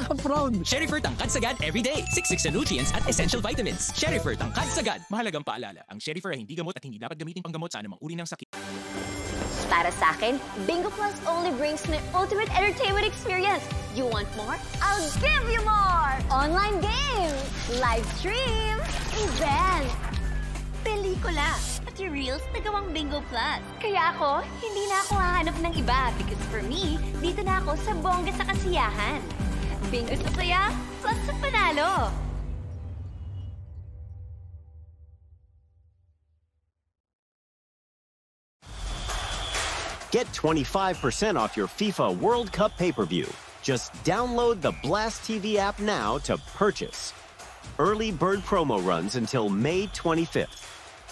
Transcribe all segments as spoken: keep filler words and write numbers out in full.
Nakaka-proud. Sherifer Tangkad Sagad everyday. six six na nutrients at essential vitamins. Sherifer Tangkad Sagad. Mahalagang paalala, ang Sherifer ay hindi gamot at hindi dapat gamitin panggamot sa anumang uri ng sakit. Para sa akin, Bingo Plus only brings me ultimate entertainment experience. You want more? I'll give you more! Online games, live streams, events, pelikula, pati reels na gawang Bingo Plus. Kaya ako, hindi na ako hahanap ng iba because for me, dito na ako sa bongga sa kasiyahan. Bingo sa saya, plus sa panalo. Get twenty-five percent off your FIFA World Cup pay-per-view. Just download the Blast T V app now to purchase. Early bird promo runs until May twenty-fifth.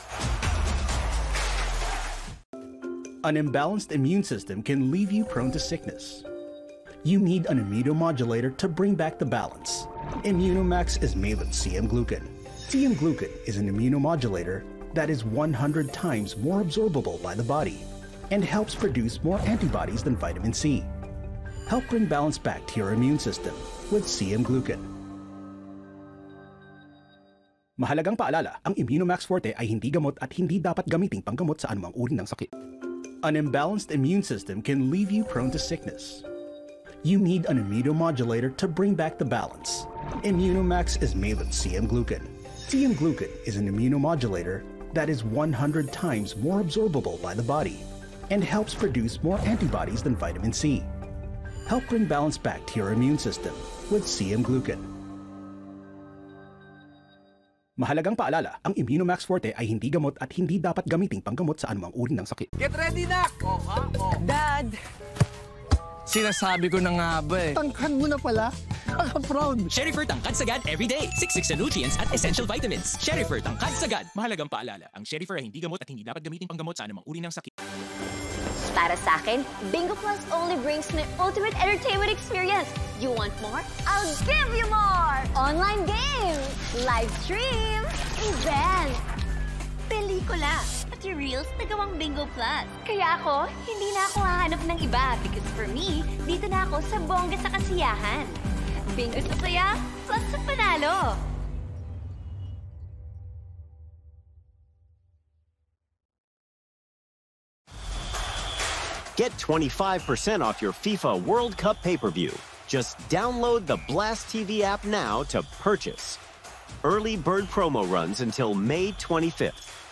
An imbalanced immune system can leave you prone to sickness. You need an immunomodulator to bring back the balance. Immunomax is made with C M Glucan. C M Glucan is an immunomodulator that is one hundred times more absorbable by the body and helps produce more antibodies than vitamin C. Help bring balance back to your immune system with C M Glucan. Mahalagang paalala, ang Immunomax Forte ay hindi gamot at hindi dapat gamiting panggamot sa anumang uri ng sakit. An imbalanced immune system can leave you prone to sickness. You need an immunomodulator to bring back the balance. Immunomax is made with C M Glucan. C M Glucan is an immunomodulator that is one hundred times more absorbable by the body and helps produce more antibodies than vitamin C. Help bring balance back to your immune system with C M Glucan. Mahalagang paalala, ang Immunomax Forte ay hindi gamot at hindi dapat gamiting panggamot sa anumang uri ng sakit. Get ready, Nak! Oh, ha? Oh. Dad! Sinasabi ko na nga ba eh. Tangkad mo na pala. Nakaka-proud. Sherifer Tangkad Sagad everyday. six six na nutrients at essential vitamins. Sherifer Tangkad Sagad. Mahalagang paalala, ang Sherifer ay hindi gamot at hindi dapat gamitin panggamot sa anumang uri ng sakit. Para sa akin, Bingo Plus only brings me ultimate entertainment experience. You want more? I'll give you more! Online games, live streams, events, pelikula, pati reels na gawang Bingo Plus. Kaya ako, hindi na ako hahanap ng iba because for me, dito na ako sa bongga sa kasiyahan. Bingo sa saya, plus sa panalo. Get twenty-five percent off your FIFA World Cup pay-per-view. Just download the Blast T V app now to purchase. Early bird promo runs until May twenty-fifth.